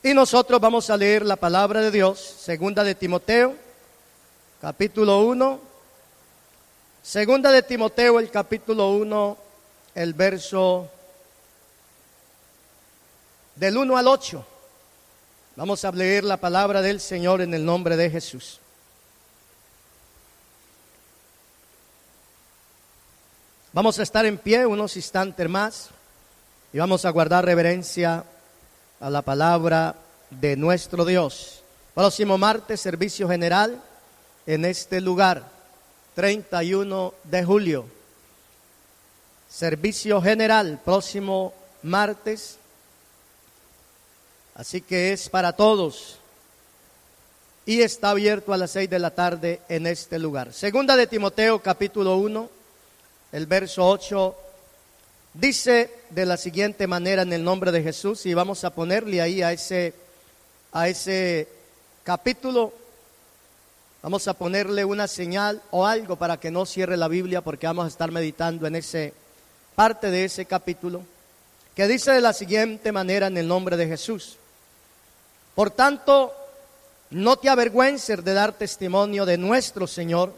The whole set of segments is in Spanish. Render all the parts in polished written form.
Y nosotros vamos a leer la palabra de Dios, segunda de Timoteo, capítulo 1. Segunda de Timoteo, el capítulo 1, el verso del 1 al 8. Vamos a leer la palabra del Señor en el nombre de Jesús. Vamos a estar en pie unos instantes más y vamos a guardar reverencia a la palabra de nuestro Dios. Próximo martes, servicio general en este lugar, 31 de julio. Servicio general, próximo martes. Así que es para todos y está abierto a las 6 de la tarde en este lugar. Segunda de Timoteo, capítulo 1, el verso 8, dice de la siguiente manera en el nombre de Jesús, y vamos a ponerle ahí a ese capítulo, vamos a ponerle una señal o algo para que no cierre la Biblia, porque vamos a estar meditando en ese parte de ese capítulo, que dice de la siguiente manera en el nombre de Jesús. Por tanto, no te avergüences de dar testimonio de nuestro Señor,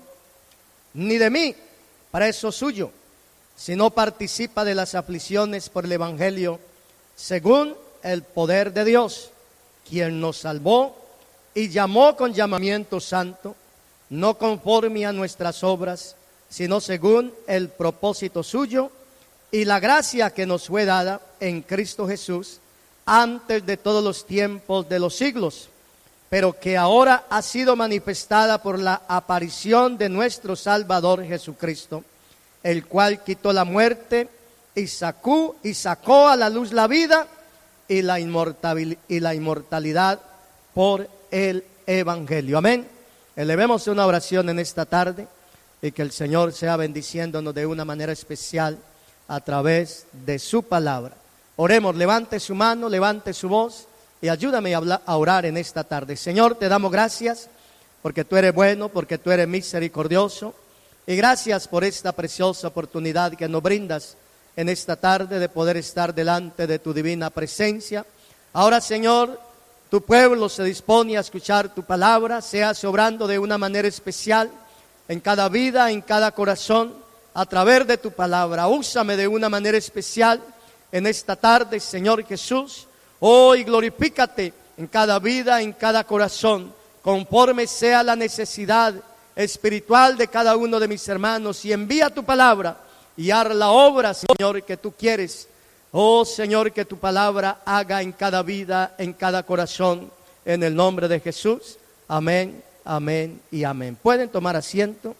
ni de mí, preso suyo, sino participa de las aflicciones por el Evangelio, según el poder de Dios, quien nos salvó y llamó con llamamiento santo, no conforme a nuestras obras, sino según el propósito suyo y la gracia que nos fue dada en Cristo Jesús, antes de todos los tiempos de los siglos, pero que ahora ha sido manifestada por la aparición de nuestro Salvador Jesucristo, el cual quitó la muerte y sacó a la luz la vida y la inmortalidad por el Evangelio. Amén. Elevemos una oración en esta tarde y que el Señor sea bendiciéndonos de una manera especial a través de su palabra. Oremos, levante su mano, levante su voz y ayúdame a orar en esta tarde. Señor, te damos gracias porque tú eres bueno, porque tú eres misericordioso. Y gracias por esta preciosa oportunidad que nos brindas en esta tarde de poder estar delante de tu divina presencia. Ahora, Señor, tu pueblo se dispone a escuchar tu palabra, seas obrando de una manera especial en cada vida, en cada corazón, a través de tu palabra. Úsame de una manera especial en esta tarde, Señor Jesús. Hoy glorifícate en cada vida, en cada corazón, conforme sea la necesidad espiritual de cada uno de mis hermanos, y envía tu palabra y haz la obra, Señor, que tú quieres. Oh Señor, que tu palabra haga en cada vida, en cada corazón, en el nombre de Jesús. Amén, amén y amén. Pueden tomar asiento.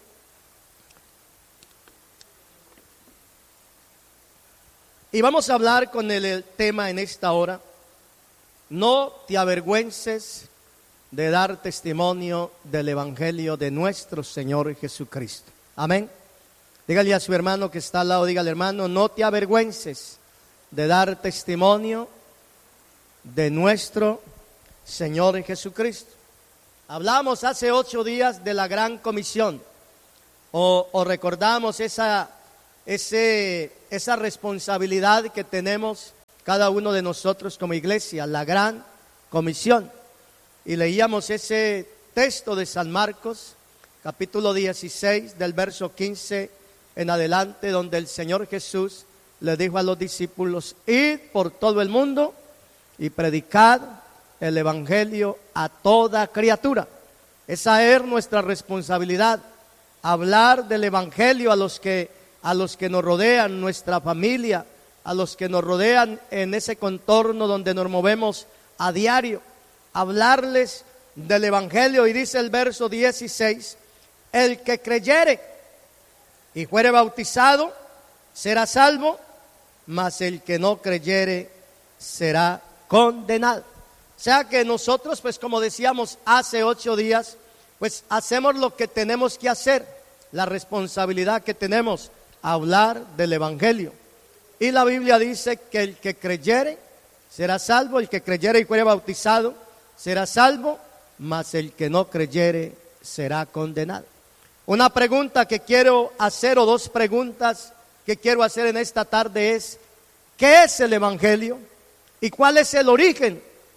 Y vamos a hablar con el tema en esta hora: no te avergüences de dar testimonio del Evangelio de nuestro Señor Jesucristo. Amén. Dígale a su hermano que está al lado, dígale: hermano, no te avergüences de dar testimonio de nuestro Señor Jesucristo. Hablamos hace 8 días de la gran comisión, o recordamos esa responsabilidad que tenemos cada uno de nosotros como iglesia, la gran comisión. Y leíamos ese texto de San Marcos, capítulo 16, del verso 15 en adelante, donde el Señor Jesús le dijo a los discípulos: id por todo el mundo y predicad el Evangelio a toda criatura. Esa es nuestra responsabilidad, hablar del Evangelio a los que nos rodean, nuestra familia, a los que nos rodean en ese contorno donde nos movemos a diario. Hablarles del Evangelio. Y dice el verso 16: el que creyere y fuere bautizado será salvo, mas el que no creyere será condenado. O sea que nosotros, pues como decíamos hace 8 días, pues hacemos lo que tenemos que hacer, la responsabilidad que tenemos, hablar del Evangelio. Y la Biblia dice que el que creyere será salvo, el que creyere y fuere bautizado será salvo, mas el que no creyere será condenado. Una pregunta que quiero hacer, o 2 preguntas que quiero hacer en esta tarde es: ¿qué es el Evangelio? ¿Y cuál es el origen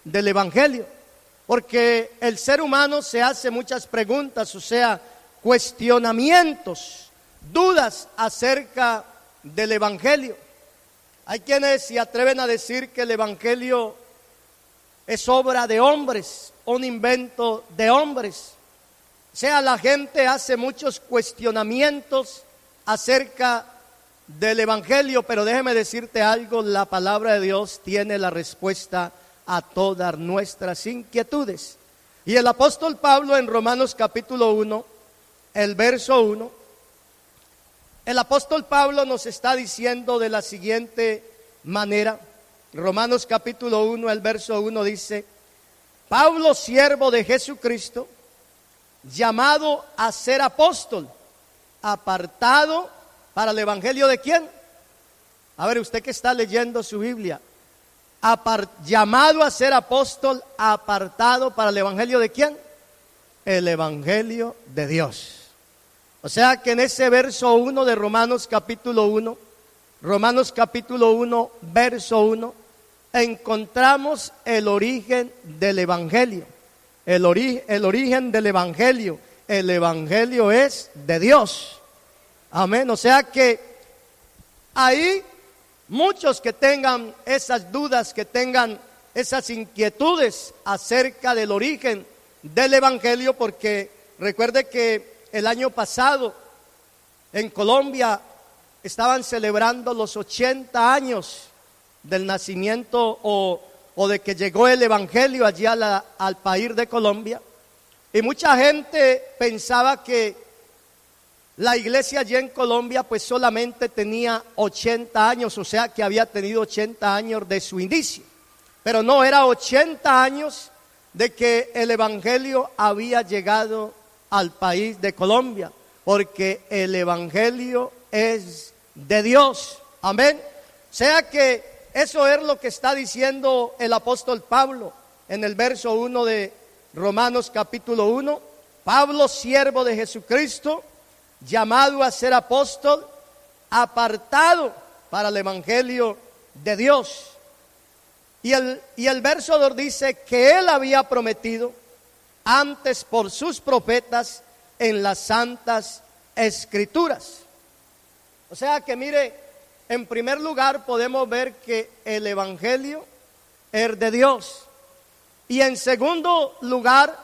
del Evangelio, porque el ser humano se hace muchas preguntas, o sea, cuestionamientos, dudas acerca del Evangelio. Hay quienes se atreven a decir que el Evangelio es obra de hombres, un invento de hombres. O sea, la gente hace muchos cuestionamientos acerca del Evangelio, pero déjeme decirte algo, la palabra de Dios tiene la respuesta a todas nuestras inquietudes. Y el apóstol Pablo en Romanos capítulo 1, el verso 1, el apóstol Pablo nos está diciendo de la siguiente manera. Romanos capítulo 1, el verso 1 dice: Pablo, siervo de Jesucristo, llamado a ser apóstol, apartado para el evangelio ¿de quién? A ver, usted que está leyendo su Biblia, llamado a ser apóstol, apartado para el evangelio ¿de quién? El evangelio de Dios. O sea que en ese verso 1 de Romanos capítulo 1, verso 1, encontramos el origen del evangelio. El origen del evangelio. El evangelio es de Dios. Amén. O sea que ahí muchos que tengan esas dudas, que tengan esas inquietudes acerca del origen del evangelio, porque recuerde que el año pasado en Colombia estaban celebrando los 80 años del nacimiento o de que llegó el evangelio allí al país de Colombia, y mucha gente pensaba que la iglesia allí en Colombia pues solamente tenía 80 años, o sea que había tenido 80 años de su inicio, pero no, era 80 años de que el evangelio había llegado al país de Colombia, porque el evangelio es de Dios. Amén. O sea que eso es lo que está diciendo el apóstol Pablo en el verso 1 de Romanos capítulo 1. Pablo, siervo de Jesucristo, llamado a ser apóstol, apartado para el evangelio de Dios. Y el verso 2 dice que él había prometido antes por sus profetas en las santas escrituras. O sea que mire, en primer lugar podemos ver que el evangelio es de Dios. Y en segundo lugar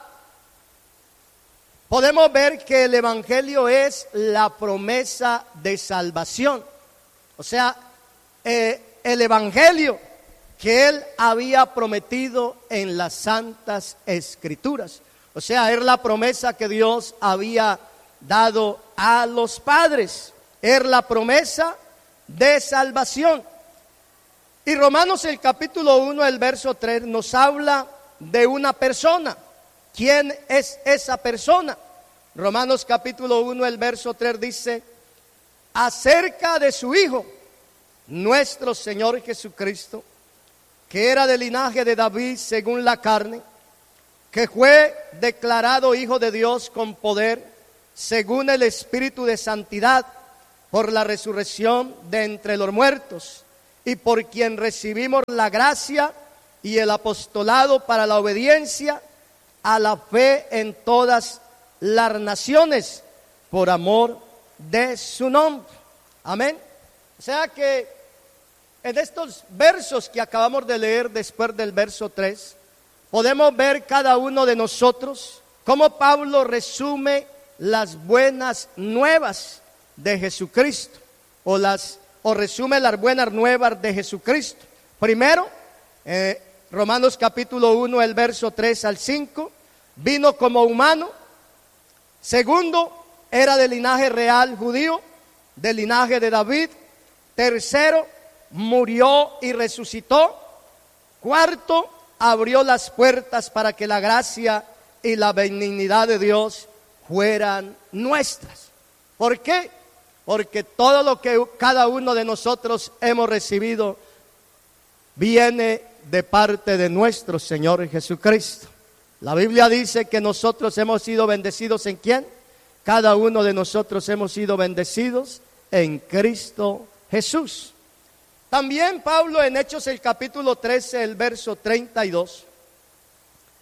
podemos ver que el evangelio es la promesa de salvación. O sea, el evangelio que él había prometido en las santas escrituras. O sea, es la promesa que Dios había dado a los padres. Es la promesa de salvación. Y Romanos el capítulo 1, el verso 3 nos habla de una persona. ¿Quién es esa persona? Romanos capítulo 1, el verso 3 dice: acerca de su Hijo, nuestro Señor Jesucristo, que era del linaje de David según la carne, que fue declarado Hijo de Dios con poder, según el Espíritu de santidad, por la resurrección de entre los muertos, y por quien recibimos la gracia y el apostolado para la obediencia a la fe en todas las naciones, por amor de su nombre. Amén. O sea que en estos versos que acabamos de leer después del verso 3, podemos ver cada uno de nosotros cómo Pablo resume las buenas nuevas de Jesucristo, o resume las buenas nuevas de Jesucristo. Primero, Romanos capítulo 1, el verso 3 al 5, vino como humano. Segundo, era del linaje real judío, del linaje de David. Tercero, murió y resucitó. Cuarto, abrió las puertas para que la gracia y la benignidad de Dios fueran nuestras. ¿Por qué? Porque todo lo que cada uno de nosotros hemos recibido viene de parte de nuestro Señor Jesucristo. La Biblia dice que nosotros hemos sido bendecidos ¿en quién? Cada uno de nosotros hemos sido bendecidos en Cristo Jesús. También Pablo en Hechos el capítulo 13, el verso 32,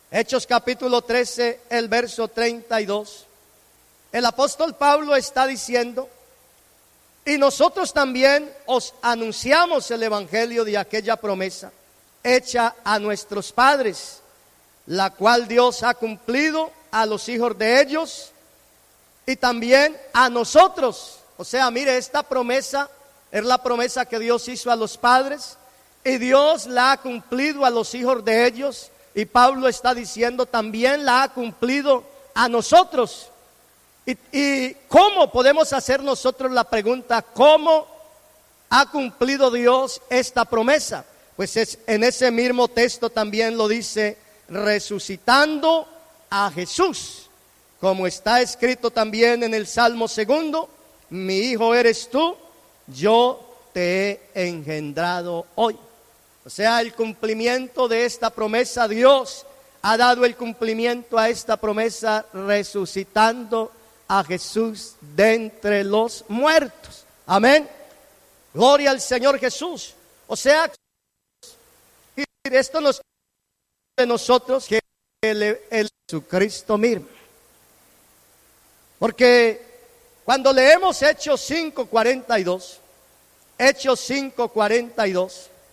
Hechos capítulo 13, el verso 32. El apóstol Pablo está diciendo: y nosotros también os anunciamos el evangelio de aquella promesa hecha a nuestros padres, la cual Dios ha cumplido a los hijos de ellos y también a nosotros. O sea, mire, esta promesa es la promesa que Dios hizo a los padres y Dios la ha cumplido a los hijos de ellos. Y Pablo está diciendo, también la ha cumplido a nosotros. ¿Y cómo podemos hacer nosotros la pregunta? ¿Cómo ha cumplido Dios esta promesa? Pues en ese mismo texto también lo dice: resucitando a Jesús, como está escrito también en el Salmo 2: mi hijo eres tú, yo te he engendrado hoy. O sea, el cumplimiento de esta promesa, Dios ha dado el cumplimiento a esta promesa resucitando a Jesús de entre los muertos. Amén. Gloria al Señor Jesús. O sea, esto nos de nosotros que el Jesucristo mismo. Porque cuando leemos Hechos 5:42, Hechos 5:42,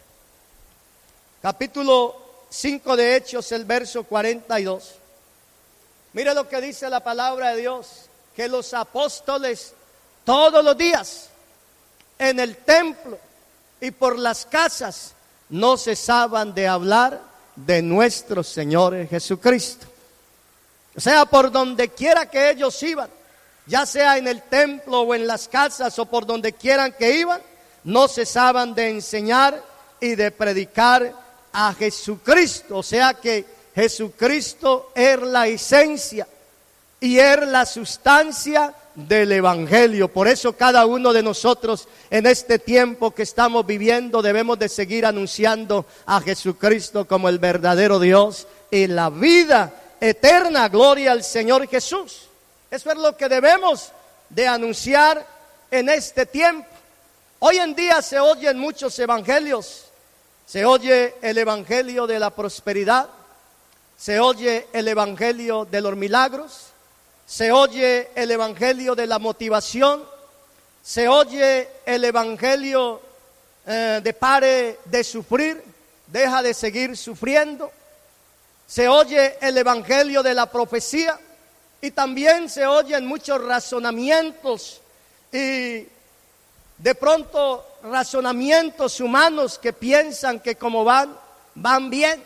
capítulo 5 de Hechos, el verso 42. Mire lo que dice la palabra de Dios: que los apóstoles todos los días en el templo y por las casas no cesaban de hablar de nuestro Señor Jesucristo. O sea, por donde quiera que ellos iban, ya sea en el templo o en las casas o por donde quieran que iban, no cesaban de enseñar y de predicar a Jesucristo. O sea que Jesucristo es la esencia y es la sustancia del evangelio. Por eso cada uno de nosotros en este tiempo que estamos viviendo debemos de seguir anunciando a Jesucristo como el verdadero Dios y la vida eterna. Gloria al Señor Jesús. Eso es lo que debemos de anunciar en este tiempo. Hoy en día se oyen muchos evangelios. Se oye el evangelio de la prosperidad, se oye el evangelio de los milagros, se oye el evangelio de la motivación, se oye el evangelio de pare de sufrir, deja de seguir sufriendo, se oye el evangelio de la profecía y también se oyen muchos razonamientos y de pronto razonamientos humanos que piensan que como van bien.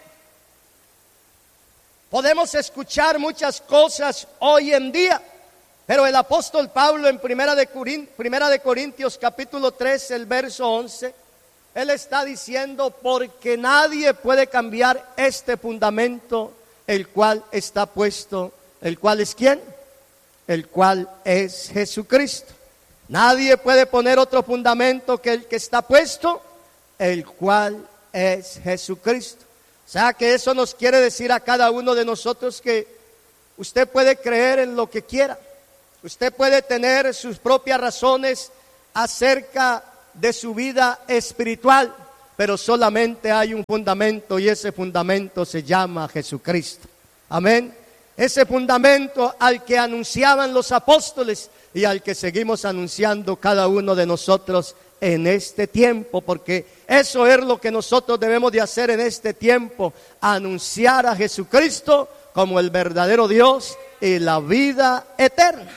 Podemos escuchar muchas cosas hoy en día, pero el apóstol Pablo en Primera de Corintios capítulo 3, el verso 11, él está diciendo: porque nadie puede cambiar este fundamento, el cual está puesto. ¿El cual es quién? El cual es Jesucristo. Nadie puede poner otro fundamento que el que está puesto, el cual es Jesucristo. O sea que eso nos quiere decir a cada uno de nosotros que usted puede creer en lo que quiera. Usted puede tener sus propias razones acerca de su vida espiritual, pero solamente hay un fundamento y ese fundamento se llama Jesucristo. Amén. Ese fundamento al que anunciaban los apóstoles y al que seguimos anunciando cada uno de nosotros en este tiempo, porque eso es lo que nosotros debemos de hacer en este tiempo: anunciar a Jesucristo como el verdadero Dios y la vida eterna.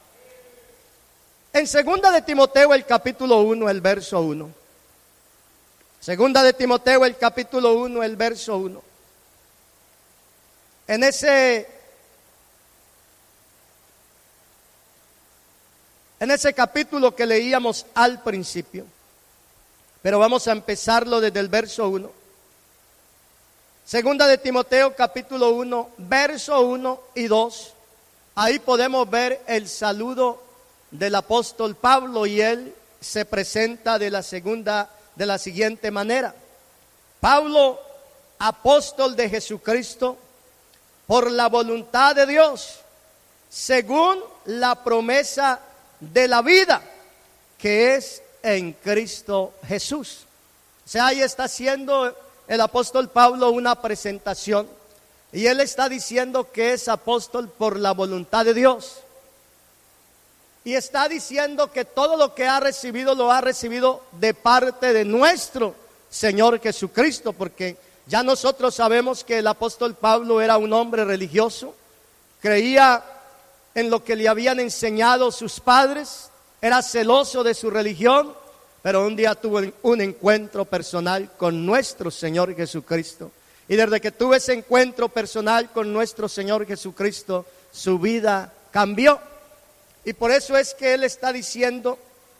En segunda de Timoteo el capítulo 1, el verso 1. Segunda de Timoteo el capítulo 1, el verso 1. En ese capítulo que leíamos al principio, pero vamos a empezarlo desde el verso 1. Segunda de Timoteo capítulo 1, verso 1 y 2. Ahí podemos ver el saludo del apóstol Pablo y él se presenta de la siguiente manera: Pablo, apóstol de Jesucristo, por la voluntad de Dios, según la promesa de la vida que es en Cristo Jesús. O sea, ahí está haciendo el apóstol Pablo una presentación Y él está diciendo que es apóstol por la voluntad de Dios. Y está diciendo que todo lo que ha recibido lo ha recibido de parte de nuestro Señor Jesucristo, porque ya nosotros sabemos que el apóstol Pablo era un hombre religioso, creía en lo que le habían enseñado sus padres, era celoso de su religión, pero un día tuvo un encuentro personal con nuestro Señor Jesucristo. Y desde que tuvo ese encuentro personal con nuestro Señor Jesucristo, su vida cambió. Y por eso es que él está diciendo: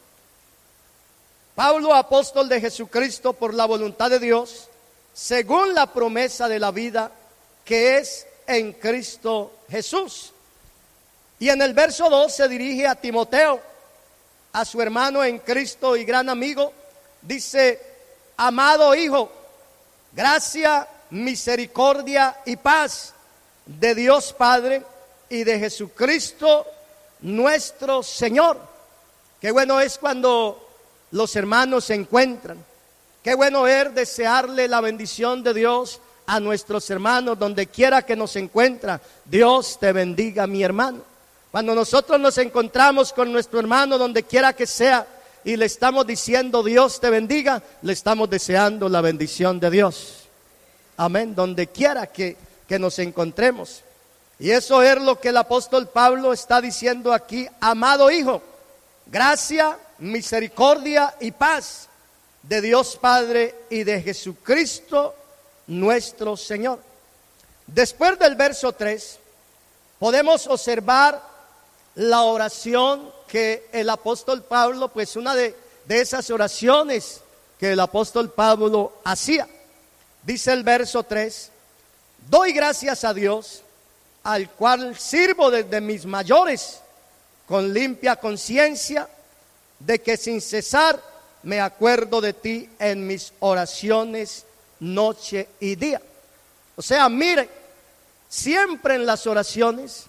Pablo, apóstol de Jesucristo por la voluntad de Dios, según la promesa de la vida que es en Cristo Jesús. Y en el verso 2 se dirige a Timoteo, a su hermano en Cristo y gran amigo. Dice: amado hijo, gracia, misericordia y paz de Dios Padre y de Jesucristo nuestro Señor. Qué bueno es cuando los hermanos se encuentran. Qué bueno es desearle la bendición de Dios a nuestros hermanos donde quiera que nos encuentra. Dios te bendiga, mi hermano. Cuando nosotros nos encontramos con nuestro hermano donde quiera que sea y le estamos diciendo Dios te bendiga, le estamos deseando la bendición de Dios. Amén, donde quiera que nos encontremos. Y eso es lo que el apóstol Pablo está diciendo aquí: amado hijo, gracia, misericordia y paz de Dios Padre y de Jesucristo nuestro Señor. Después del verso 3 podemos observar la oración que el apóstol Pablo, pues una de esas oraciones que el apóstol Pablo hacía. Dice el verso 3: doy gracias a Dios, al cual sirvo desde mis mayores, con limpia conciencia, de que sin cesar me acuerdo de ti en mis oraciones noche y día. O sea, mire, siempre en las oraciones,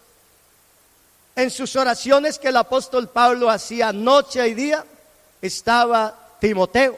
en sus oraciones que el apóstol Pablo hacía noche y día, estaba Timoteo,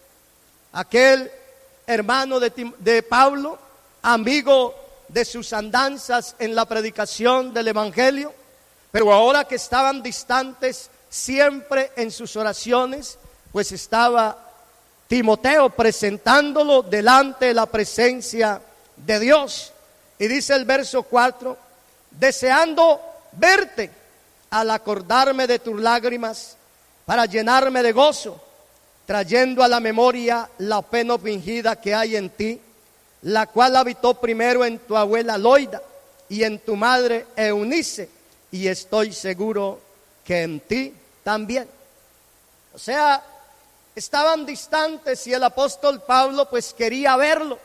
aquel hermano de Pablo, amigo de sus andanzas en la predicación del evangelio, pero ahora que estaban distantes, siempre en sus oraciones, pues estaba Timoteo presentándolo delante de la presencia de Dios. Y dice el verso 4: deseando verte al acordarme de tus lágrimas, para llenarme de gozo, trayendo a la memoria la fe no fingida que hay en ti, la cual habitó primero en tu abuela Loida y en tu madre Eunice, y estoy seguro que en ti también. O sea, estaban distantes y el apóstol Pablo pues quería verlo.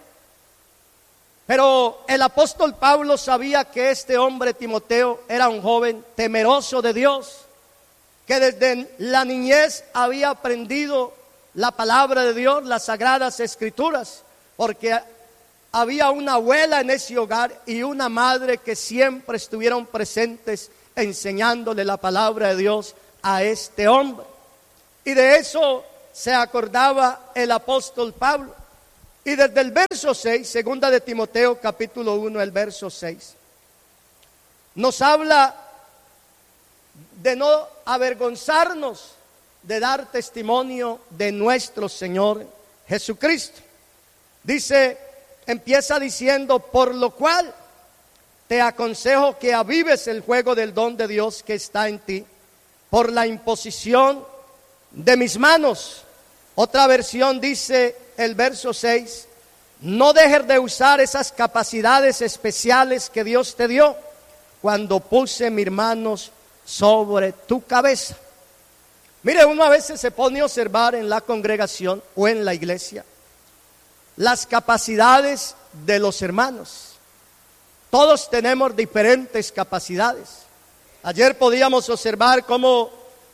Pero el apóstol Pablo sabía que este hombre Timoteo era un joven temeroso de Dios, que desde la niñez había aprendido la palabra de Dios, las sagradas escrituras, porque había una abuela en ese hogar y una madre que siempre estuvieron presentes enseñándole la palabra de Dios a este hombre. Y de eso se acordaba el apóstol Pablo. Y desde el verso 6, segunda de Timoteo capítulo 1, el verso 6, nos habla de no avergonzarnos de dar testimonio de nuestro Señor Jesucristo. Dice, empieza diciendo: por lo cual te aconsejo que avives el fuego del don de Dios que está en ti, por la imposición de mis manos. Otra versión dice, el verso 6, no dejes de usar esas capacidades especiales que Dios te dio cuando puse mis manos sobre tu cabeza. Mire, uno a veces se pone a observar en la congregación o en la iglesia las capacidades de los hermanos. Todos tenemos diferentes capacidades. Ayer podíamos observar cómo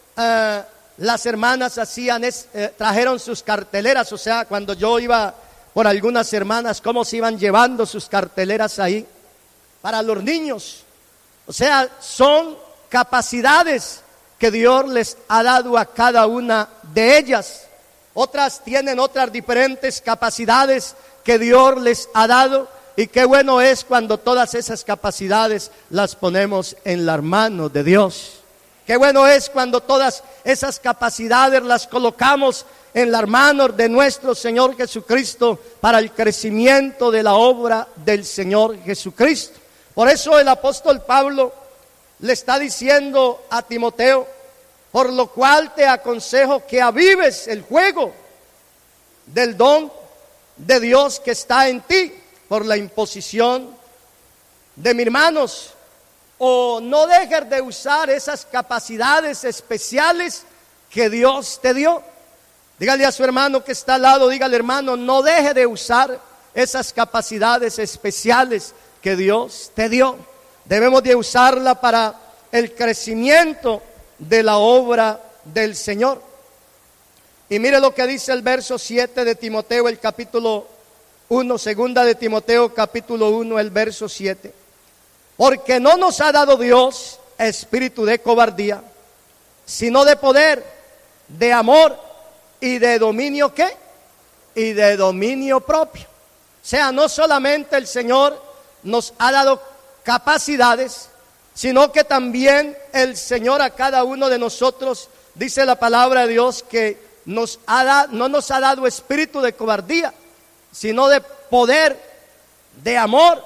las hermanas trajeron sus carteleras. O sea, cuando yo iba por algunas hermanas, cómo se iban llevando sus carteleras ahí para los niños. O sea, son capacidades que Dios les ha dado a cada una de ellas. Otras tienen otras diferentes capacidades que Dios les ha dado, Y qué bueno es cuando todas esas capacidades las ponemos en las manos de Dios. Qué bueno es cuando todas esas capacidades las colocamos en las manos de nuestro Señor Jesucristo para el crecimiento de la obra del Señor Jesucristo. Por eso el apóstol Pablo le está diciendo a Timoteo: por lo cual te aconsejo que avives el fuego del don de Dios que está en ti por la imposición de mis manos. O no dejes de usar esas capacidades especiales que Dios te dio. Dígale a su hermano que está al lado, dígale: hermano, no deje de usar esas capacidades especiales que Dios te dio. Debemos de usarla para el crecimiento de la obra del Señor. Y mire lo que dice el verso 7 de Timoteo, el capítulo 1, segunda de Timoteo, capítulo 1, el verso 7. Porque no nos ha dado Dios espíritu de cobardía, sino de poder, de amor y de dominio, ¿qué? Y de dominio propio. O sea, no solamente el Señor nos ha dado capacidades, sino que también el Señor a cada uno de nosotros, dice la palabra de Dios, que no nos ha dado espíritu de cobardía, sino de poder, de amor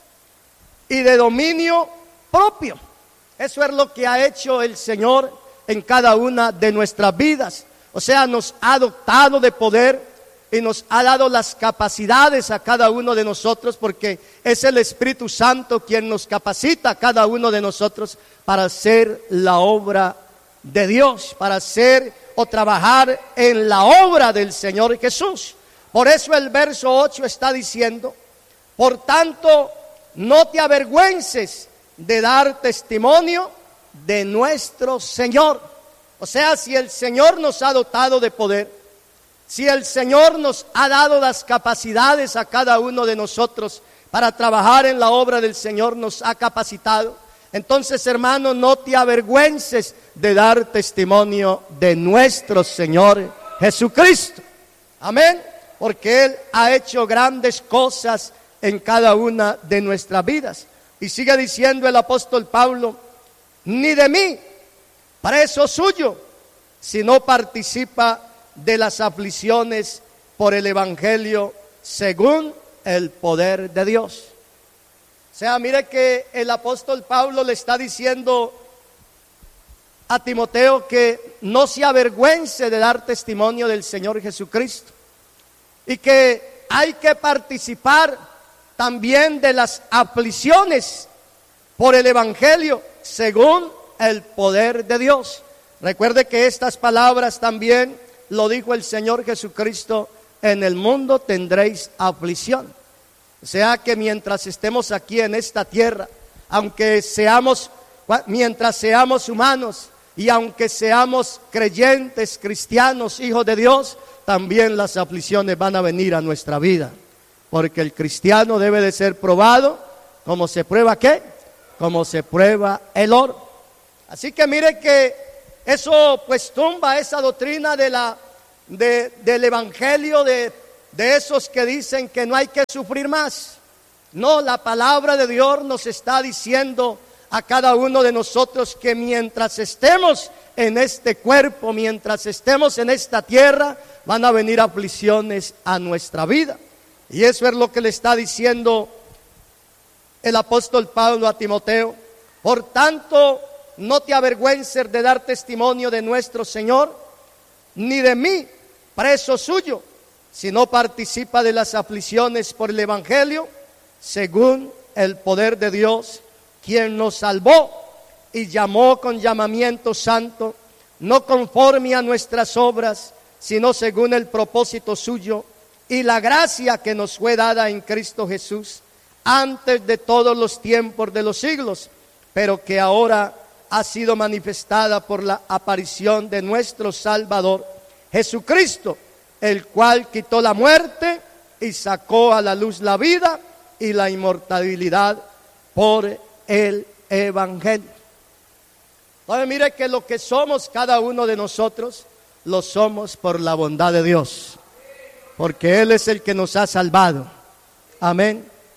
y de dominio propio. Eso es lo que ha hecho el Señor en cada una de nuestras vidas. O sea, nos ha dotado de poder y nos ha dado las capacidades a cada uno de nosotros, porque es el Espíritu Santo quien nos capacita a cada uno de nosotros para hacer la obra de Dios, para hacer o trabajar en la obra del Señor Jesús. Por eso el verso 8 está diciendo: por tanto, no te avergüences de dar testimonio de nuestro Señor. O sea, si el Señor nos ha dotado de poder, si el Señor nos ha dado las capacidades a cada uno de nosotros para trabajar en la obra del Señor, nos ha capacitado, entonces, hermano, no te avergüences de dar testimonio de nuestro Señor Jesucristo. Amén. Porque Él ha hecho grandes cosas en cada una de nuestras vidas. Y sigue diciendo el apóstol Pablo: ni de mí, preso suyo, sino participa de las aflicciones por el evangelio según el poder de Dios. O sea, mire que el apóstol Pablo le está diciendo a Timoteo que no se avergüence de dar testimonio del Señor Jesucristo, y que hay que participar también de las aflicciones por el evangelio según el poder de Dios. Recuerde que estas palabras también lo dijo el Señor Jesucristo: en el mundo tendréis aflicción. O sea que mientras estemos aquí en esta tierra, mientras seamos humanos y aunque seamos creyentes, cristianos, hijos de Dios, también las aflicciones van a venir a nuestra vida. Porque el cristiano debe de ser probado, como se prueba ¿qué? Como se prueba el oro. Así que mire que eso pues tumba esa doctrina del evangelio de esos que dicen que no hay que sufrir más. No, la palabra de Dios nos está diciendo a cada uno de nosotros que mientras estemos en este cuerpo, mientras estemos en esta tierra, van a venir aflicciones a nuestra vida. Y eso es lo que le está diciendo el apóstol Pablo a Timoteo: por tanto, no te avergüences de dar testimonio de nuestro Señor, ni de mí, preso suyo, sino participa de las aflicciones por el evangelio según el poder de Dios, quien nos salvó y llamó con llamamiento santo, no conforme a nuestras obras, sino según el propósito suyo y la gracia que nos fue dada en Cristo Jesús antes de todos los tiempos de los siglos, pero que ahora ha sido manifestada por la aparición de nuestro Salvador Jesucristo, el cual quitó la muerte y sacó a la luz la vida y la inmortalidad por el evangelio. Entonces mire que lo que somos cada uno de nosotros, lo somos por la bondad de Dios, porque Él es el que nos ha salvado. Amén.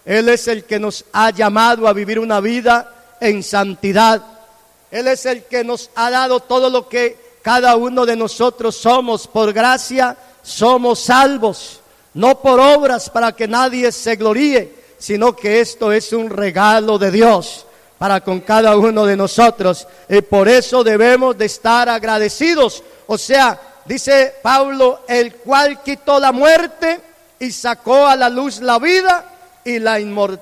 Él es el que nos ha llamado a vivir una vida en santidad. Él es el que nos ha dado todo lo que cada uno de nosotros somos. Por gracia somos salvos, no por obras para que nadie se gloríe, sino que esto es un regalo de Dios para con cada uno de nosotros. Y por eso debemos de estar agradecidos. O sea, dice Pablo, el cual quitó la muerte y sacó a la luz la vida y la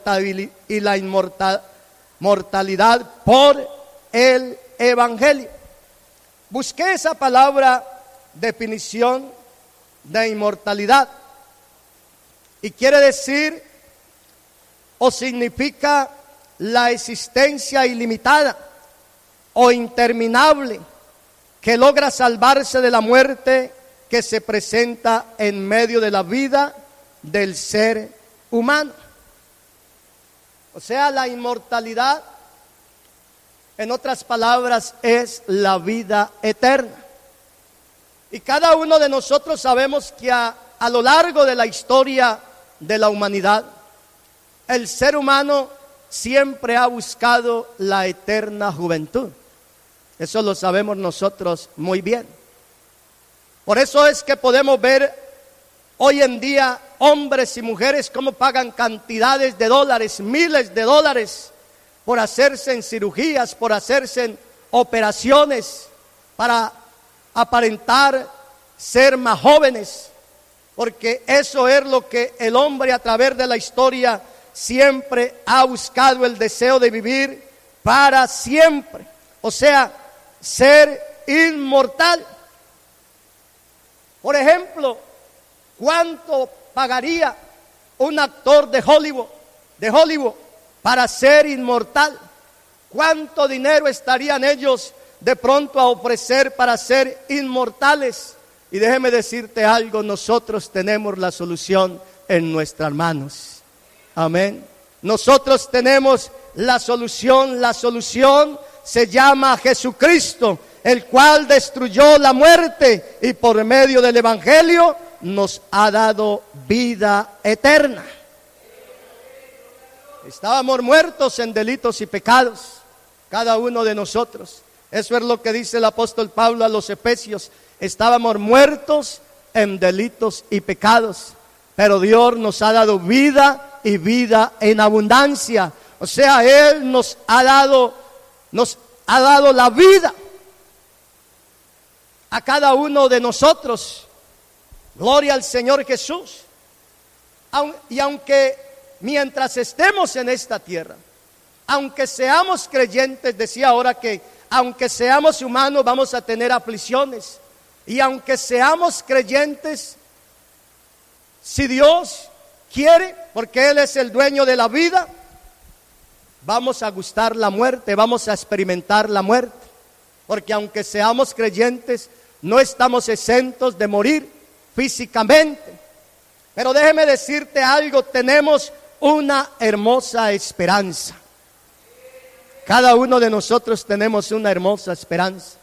mortalidad por el Evangelio. Busqué esa palabra, definición de inmortalidad, y quiere decir o significa la existencia ilimitada o interminable que logra salvarse de la muerte que se presenta en medio de la vida del ser humano. O sea, la inmortalidad, en otras palabras, es la vida eterna. Y cada uno de nosotros sabemos que a lo largo de la historia de la humanidad, el ser humano siempre ha buscado la eterna juventud. Eso lo sabemos nosotros muy bien. Por eso es que podemos ver hoy en día hombres y mujeres cómo pagan cantidades de dólares, miles de dólares, por hacerse en cirugías, por hacerse en operaciones, para aparentar ser más jóvenes, porque eso es lo que el hombre a través de la historia siempre ha buscado, el deseo de vivir para siempre, o sea, ser inmortal. Por ejemplo, ¿cuánto pagaría un actor de Hollywood para ser inmortal? ¿Cuánto dinero estarían ellos de pronto a ofrecer para ser inmortales? Y déjeme decirte algo, nosotros tenemos la solución en nuestras manos. Amén. Nosotros tenemos la solución se llama Jesucristo, el cual destruyó la muerte y por medio del Evangelio nos ha dado vida eterna. Estábamos muertos en delitos y pecados, cada uno de nosotros. Eso es lo que dice el apóstol Pablo a los Efesios. Estábamos muertos en delitos y pecados, pero Dios nos ha dado vida y vida en abundancia. O sea, Él nos ha dado la vida a cada uno de nosotros. Gloria al Señor Jesús. Y aunque mientras estemos en esta tierra, aunque seamos creyentes, decía ahora que aunque seamos humanos vamos a tener aflicciones. Y aunque seamos creyentes, si Dios quiere, porque Él es el dueño de la vida, vamos a gustar la muerte, vamos a experimentar la muerte. Porque aunque seamos creyentes, no estamos exentos de morir físicamente. Pero déjeme decirte algo, tenemos una hermosa esperanza. Cada uno de nosotros tenemos una hermosa esperanza.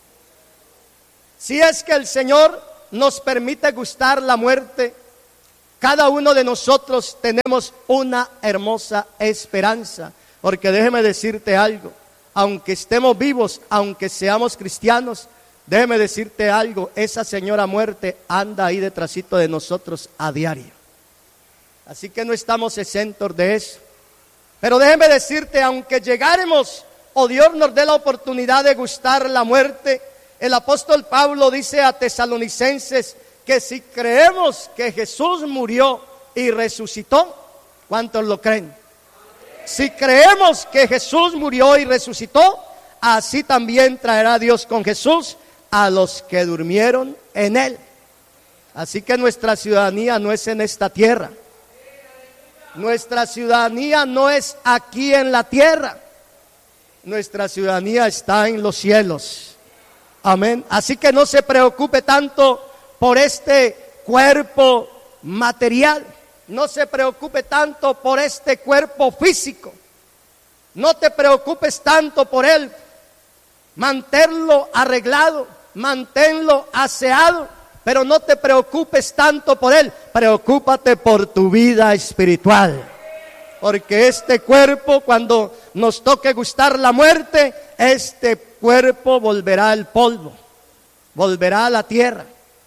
Si es que el Señor nos permite gustar la muerte, cada uno de nosotros tenemos una hermosa esperanza. Porque déjeme decirte algo, aunque estemos vivos, aunque seamos cristianos, déjeme decirte algo, esa señora muerte anda ahí detrásito de nosotros a diario. Así que no estamos exentos de eso. Pero déjeme decirte, aunque llegáramos o Dios nos dé la oportunidad de gustar la muerte, el apóstol Pablo dice a Tesalonicenses que si creemos que Jesús murió y resucitó, ¿cuántos lo creen? Si creemos que Jesús murió y resucitó, así también traerá Dios con Jesús a los que durmieron en Él. Así que nuestra ciudadanía no es en esta tierra. Nuestra ciudadanía no es aquí en la tierra. Nuestra ciudadanía está en los cielos. Amén. Así que no se preocupe tanto por este cuerpo material. No se preocupe tanto por este cuerpo físico. No te preocupes tanto por él. Manténlo arreglado, manténlo aseado, pero no te preocupes tanto por él. Preocúpate por tu vida espiritual. Porque este cuerpo, cuando nos toque gustar la muerte, este cuerpo volverá al polvo, volverá a la tierra.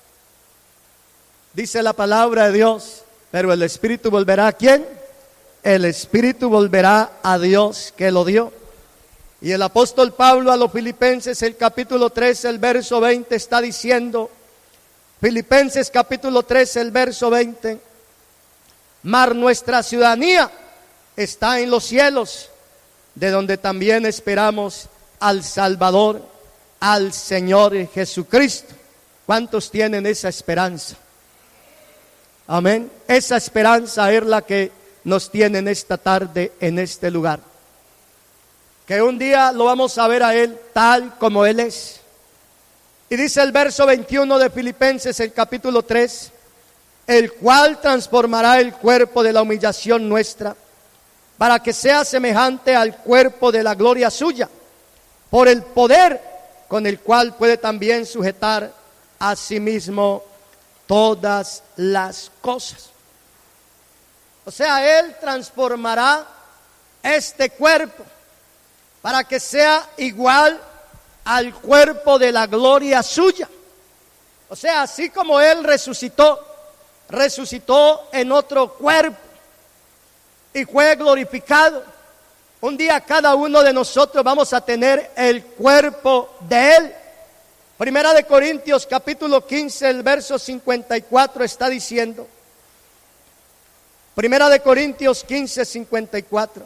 Dice la palabra de Dios, pero el espíritu volverá ¿a quién? El espíritu volverá a Dios que lo dio. Y el apóstol Pablo a los Filipenses, el capítulo 3, el verso 20, está diciendo, Filipenses capítulo 3, el verso 20, mas nuestra ciudadanía está en los cielos, de donde también esperamos al Salvador, al Señor Jesucristo. ¿Cuántos tienen esa esperanza? Amén. Esa esperanza es la que nos tiene en esta tarde, en este lugar. Que un día lo vamos a ver a Él tal como Él es. Y dice el verso 21 de Filipenses, el capítulo 3, el cual transformará el cuerpo de la humillación nuestra, para que sea semejante al cuerpo de la gloria suya, por el poder con el cual puede también sujetar a sí mismo todas las cosas. O sea, Él transformará este cuerpo para que sea igual al cuerpo de la gloria suya. O sea, así como Él resucitó en otro cuerpo y fue glorificado. Un día cada uno de nosotros vamos a tener el cuerpo de Él. Primera de Corintios capítulo 15, el verso 54 está diciendo. Primera de Corintios 15, 54.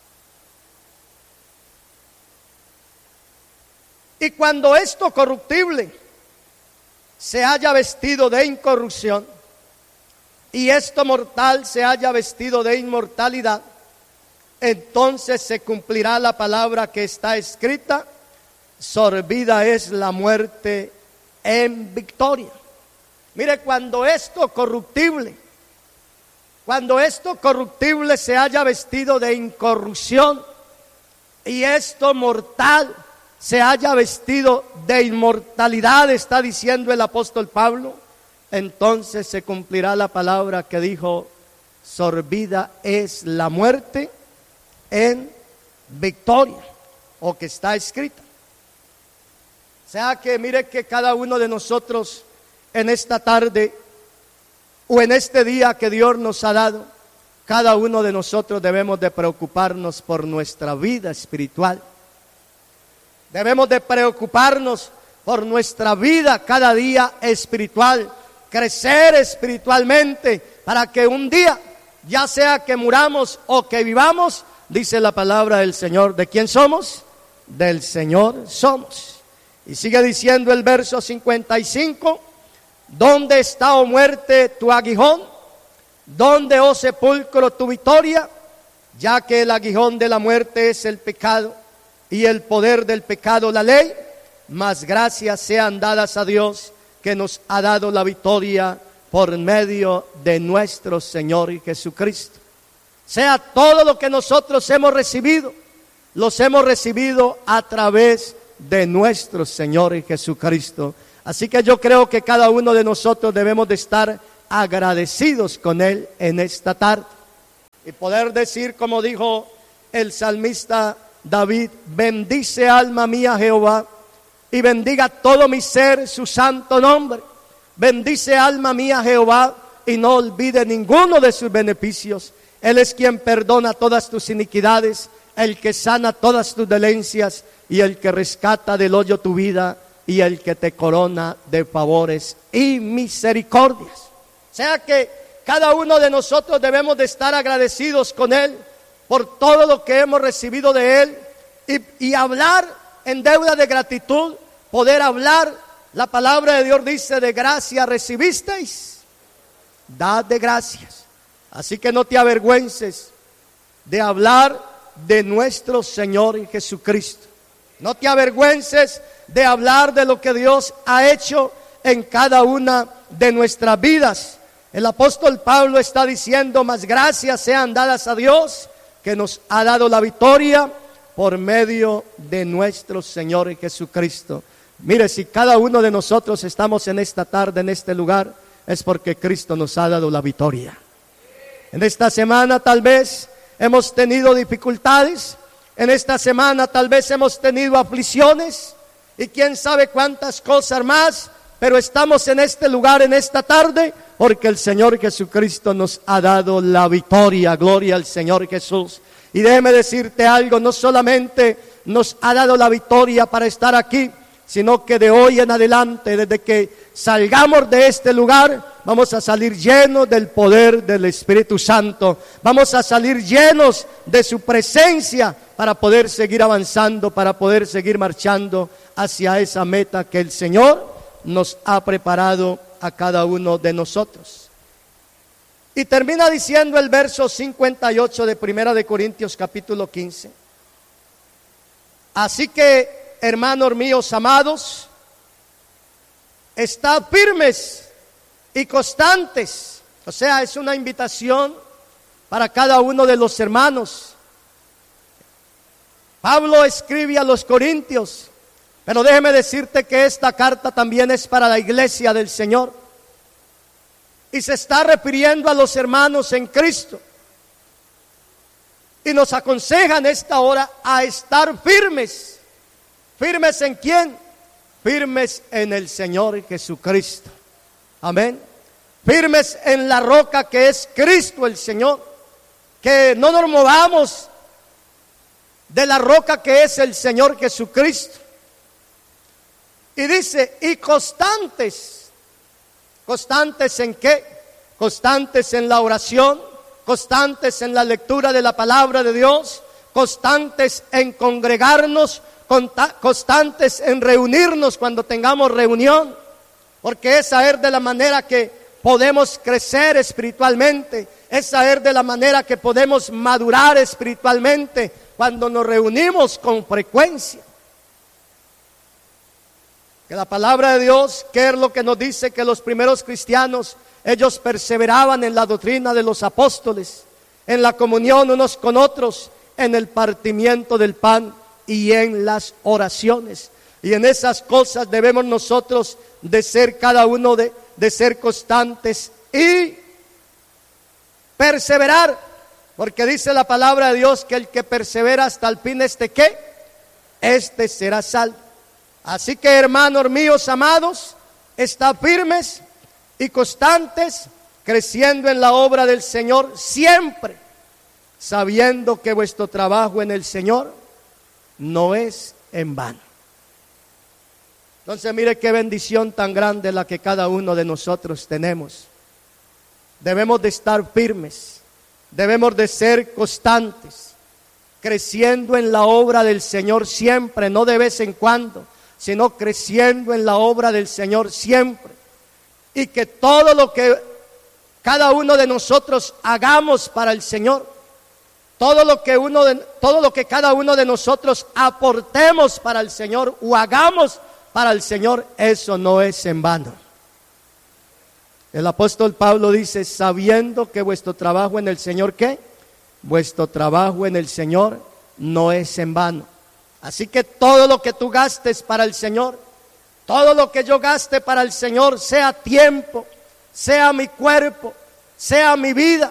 Y cuando esto corruptible se haya vestido de incorrupción, y esto mortal se haya vestido de inmortalidad, entonces se cumplirá la palabra que está escrita: sorbida es la muerte en victoria. Mire, cuando esto corruptible se haya vestido de incorrupción, y esto mortal se haya vestido de inmortalidad, está diciendo el apóstol Pablo, entonces se cumplirá la palabra que dijo: sorbida es la muerte en victoria, o que está escrita. O sea que mire que cada uno de nosotros en esta tarde o en este día que Dios nos ha dado, cada uno de nosotros debemos de preocuparnos por nuestra vida espiritual. Debemos de preocuparnos por nuestra vida cada día espiritual, crecer espiritualmente, para que un día, ya sea que muramos o que vivamos, dice la palabra del Señor, ¿de quién somos? Del Señor somos. Y sigue diciendo el verso 55, ¿dónde está, oh muerte, tu aguijón? ¿Dónde, oh sepulcro, tu victoria? Ya que el aguijón de la muerte es el pecado, y el poder del pecado la ley, mas gracias sean dadas a Dios, que nos ha dado la victoria por medio de nuestro Señor Jesucristo. Sea todo lo que nosotros hemos recibido, los hemos recibido a través de nuestro Señor Jesucristo. Así que yo creo que cada uno de nosotros debemos de estar agradecidos con Él en esta tarde. Y poder decir, como dijo el salmista David: bendice alma mía Jehová, y bendiga todo mi ser su santo nombre. Bendice alma mía Jehová, y no olvide ninguno de sus beneficios. Él es quien perdona todas tus iniquidades, el que sana todas tus dolencias, y el que rescata del hoyo tu vida, y el que te corona de favores y misericordias. O sea que cada uno de nosotros debemos de estar agradecidos con Él por todo lo que hemos recibido de Él, y hablar en deuda de gratitud, poder hablar. La palabra de Dios dice: de gracia recibisteis, dad de gracias. Así que no te avergüences de hablar de nuestro Señor Jesucristo. No te avergüences de hablar de lo que Dios ha hecho en cada una de nuestras vidas. El apóstol Pablo está diciendo: más gracias sean dadas a Dios, que nos ha dado la victoria por medio de nuestro Señor Jesucristo. Mire, si cada uno de nosotros estamos en esta tarde, en este lugar, es porque Cristo nos ha dado la victoria. En esta semana tal vez hemos tenido dificultades, en esta semana tal vez hemos tenido aflicciones y quién sabe cuántas cosas más, pero estamos en este lugar en esta tarde porque el Señor Jesucristo nos ha dado la victoria. Gloria al Señor Jesús. Y déjeme decirte algo, no solamente nos ha dado la victoria para estar aquí, sino que de hoy en adelante, desde que salgamos de este lugar, vamos a salir llenos del poder del Espíritu Santo. Vamos a salir llenos de su presencia para poder seguir avanzando, para poder seguir marchando hacia esa meta que el Señor nos ha preparado a cada uno de nosotros. Y termina diciendo el verso 58 de Primera de Corintios capítulo 15. Así que, hermanos míos amados, estad firmes y constantes. O sea, es una invitación para cada uno de los hermanos. Pablo escribe a los corintios, pero déjeme decirte que esta carta también es para la iglesia del Señor. Y se está refiriendo a los hermanos en Cristo. Y nos aconseja en esta hora a estar firmes. ¿Firmes en quién? Firmes en el Señor Jesucristo. Amén. Firmes en la roca que es Cristo el Señor. Que no nos movamos de la roca que es el Señor Jesucristo. Y dice, y constantes. ¿Constantes en qué? Constantes en la oración, constantes en la lectura de la palabra de Dios, constantes en congregarnos, constantes en reunirnos cuando tengamos reunión, porque esa es de la manera que podemos crecer espiritualmente, esa es de la manera que podemos madurar espiritualmente cuando nos reunimos con frecuencia. Que la palabra de Dios, ¿qué es lo que nos dice? Que los primeros cristianos, ellos perseveraban en la doctrina de los apóstoles, en la comunión unos con otros, en el partimiento del pan y en las oraciones. Y en esas cosas debemos nosotros de ser cada uno de ser constantes y perseverar, porque dice la palabra de Dios que el que persevera hasta el fin, ¿qué? Este será salvo. Así que, hermanos míos amados, estad firmes y constantes, creciendo en la obra del Señor siempre, sabiendo que vuestro trabajo en el Señor no es en vano. Entonces, mire qué bendición tan grande la que cada uno de nosotros tenemos. Debemos de estar firmes, debemos de ser constantes, creciendo en la obra del Señor siempre, no de vez en cuando, sino creciendo en la obra del Señor siempre. Y que todo lo que cada uno de nosotros hagamos para el Señor, todo lo que cada uno de nosotros aportemos para el Señor o hagamos para el Señor, eso no es en vano. El apóstol Pablo dice, sabiendo que vuestro trabajo en el Señor, ¿qué? Vuestro trabajo en el Señor no es en vano. Así que todo lo que tú gastes para el Señor, todo lo que yo gaste para el Señor, sea tiempo, sea mi cuerpo, sea mi vida,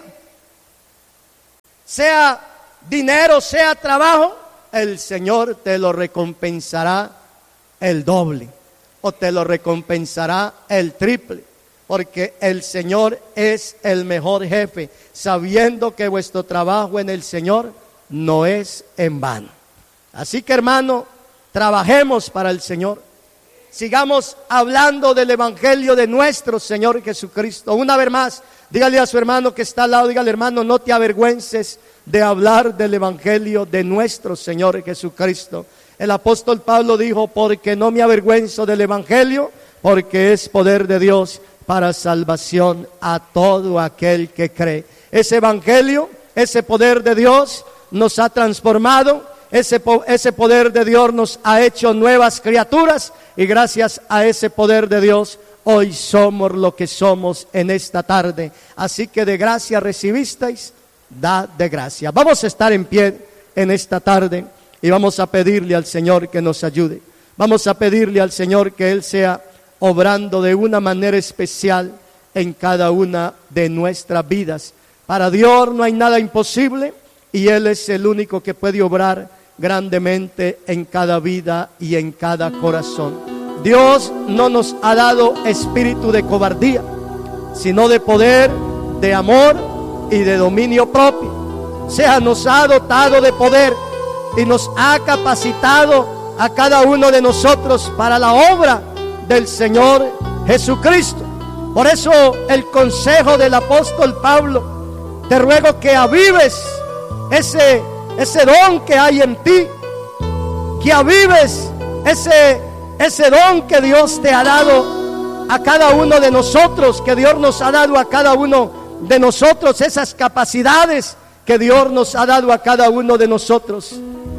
sea dinero, sea trabajo, el Señor te lo recompensará el doble o te lo recompensará el triple, porque el Señor es el mejor jefe, sabiendo que vuestro trabajo en el Señor no es en vano. Así que, hermano, trabajemos para el Señor. Sigamos hablando del evangelio de nuestro Señor Jesucristo. Una vez más, dígale a su hermano que está al lado, dígale, hermano, no te avergüences de hablar del evangelio de nuestro Señor Jesucristo. El apóstol Pablo dijo, porque no me avergüenzo del evangelio, porque es poder de Dios para salvación a todo aquel que cree. Ese evangelio, ese poder de Dios nos ha transformado. Ese poder de Dios nos ha hecho nuevas criaturas y gracias a ese poder de Dios hoy somos lo que somos en esta tarde. Así que de gracia recibisteis, da de gracia. Vamos a estar en pie en esta tarde y vamos a pedirle al Señor que nos ayude. Vamos a pedirle al Señor que Él sea obrando de una manera especial en cada una de nuestras vidas. Para Dios no hay nada imposible. y Él es el único que puede obrar grandemente en cada vida y en cada corazón. Dios no nos ha dado espíritu de cobardía, sino de poder, de amor y de dominio propio. O sea, nos ha dotado de poder y nos ha capacitado a cada uno de nosotros para la obra del Señor Jesucristo. Por eso el consejo del apóstol Pablo: te ruego que avives ese don que hay en ti, que avives ese don que Dios te ha dado a cada uno de nosotros, que Dios nos ha dado a cada uno de nosotros, esas capacidades que Dios nos ha dado a cada uno de nosotros.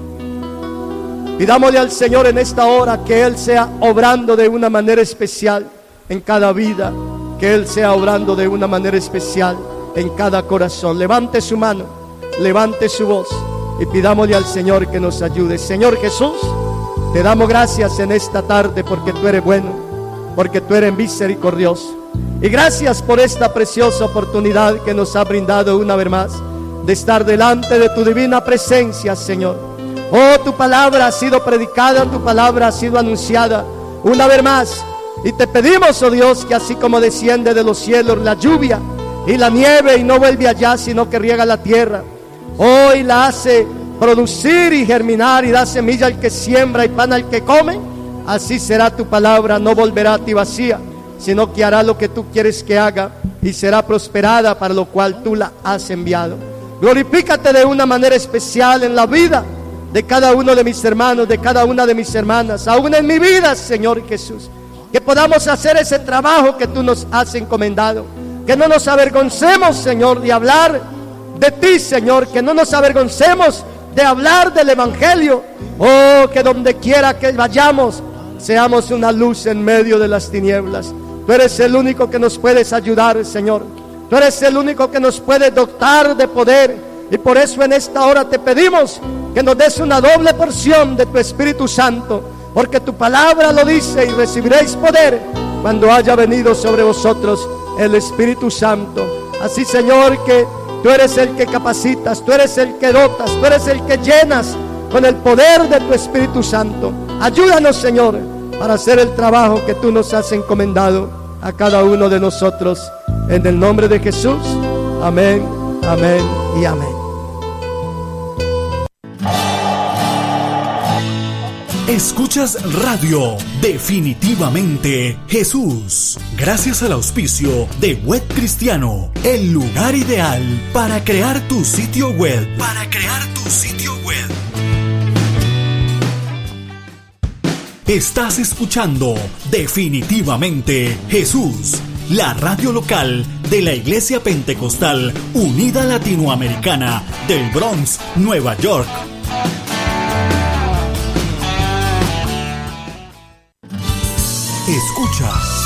Pidámosle al Señor en esta hora que Él sea obrando de una manera especial en cada vida, que Él sea obrando de una manera especial en cada corazón. Levante su mano, levante su voz y pidámosle al Señor que nos ayude. Señor Jesús, te damos gracias en esta tarde porque tú eres bueno, porque tú eres misericordioso. Y gracias por esta preciosa oportunidad que nos ha brindado una vez más de estar delante de tu divina presencia, Señor. Oh, tu palabra ha sido predicada, tu palabra ha sido anunciada una vez más. Y te pedimos, oh Dios, que así como desciende de los cielos la lluvia y la nieve y no vuelve allá, sino que riega la tierra, hoy la hace producir y germinar y da semilla al que siembra y pan al que come, así será tu palabra, no volverá a ti vacía, sino que hará lo que tú quieres que haga y será prosperada para lo cual tú la has enviado. Glorifícate de una manera especial en la vida de cada uno de mis hermanos, de cada una de mis hermanas, aún en mi vida, Señor Jesús. Que podamos hacer ese trabajo que tú nos has encomendado. Que no nos avergoncemos, Señor, de hablar de ti, Señor. Que no nos avergoncemos de hablar del Evangelio. Oh, que donde quiera que vayamos, seamos una luz en medio de las tinieblas. Tú eres el único que nos puedes ayudar, Señor. Tú eres el único que nos puede dotar de poder. Y por eso en esta hora te pedimos que nos des una doble porción de tu Espíritu Santo, porque tu palabra lo dice: y recibiréis poder cuando haya venido sobre vosotros el Espíritu Santo. Así, Señor, que tú eres el que capacitas, tú eres el que dotas, tú eres el que llenas con el poder de tu Espíritu Santo. Ayúdanos, Señor, para hacer el trabajo que tú nos has encomendado a cada uno de nosotros. En el nombre de Jesús, amén, amén y amén. Escuchas Radio Definitivamente Jesús, gracias al auspicio de Web Cristiano, el lugar ideal para crear tu sitio web. Estás escuchando Definitivamente Jesús, la radio local de la Iglesia Pentecostal Unida Latinoamericana del Bronx, Nueva York. Escuchas